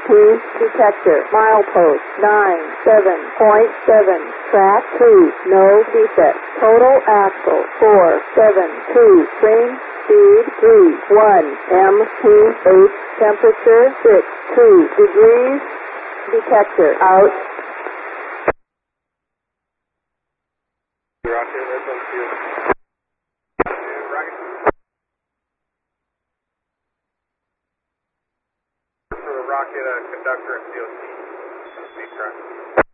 detector. Milepost 97.7. Track 2, no defect. Total axle 472. Train speed 31 mph. Temperature 62 degrees. Detector out. Roger, that's on field. Right. For the rocket conductor and field. Speed track.